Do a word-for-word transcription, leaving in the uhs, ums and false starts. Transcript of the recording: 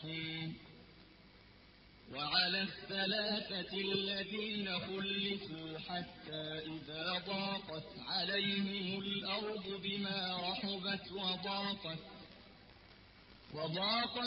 الرحيم وعلى الثلاثة الذين خلفوا حتى إذا ضاقت عليهم الأرض بما رحبت وضاقت وضاقت